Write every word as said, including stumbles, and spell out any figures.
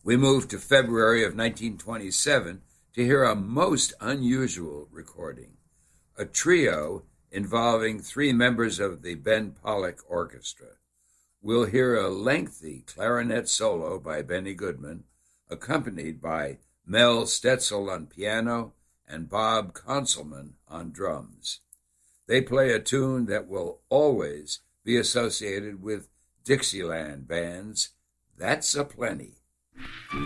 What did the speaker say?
We move to February of nineteen twenty-seven to hear a most unusual recording, a trio involving three members of the Ben Pollack Orchestra. We'll hear a lengthy clarinet solo by Benny Goodman, accompanied by Mel Stetzel on piano and Bob Conselman on drums. They play a tune that will always be associated with Dixieland bands, That's a Plenty.